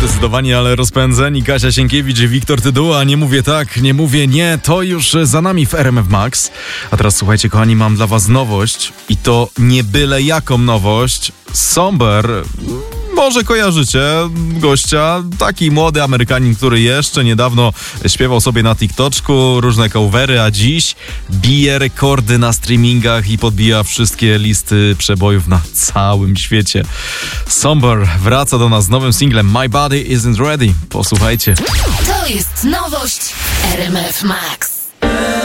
Zdecydowanie, ale rozpędzeni. Kasia Sienkiewicz i Wiktor Tyduła. Nie mówię tak, nie mówię nie. To już za nami w RMF Max. A teraz słuchajcie, kochani, mam dla was nowość. I to nie byle jaką nowość. Somber. Może kojarzycie gościa, taki młody Amerykanin, który jeszcze niedawno śpiewał sobie na TikToczku różne covery, a dziś bije rekordy na streamingach i podbija wszystkie listy przebojów na całym świecie. Somber wraca do nas z nowym singlem My Body Isn't Ready. Posłuchajcie. To jest nowość RMF Max.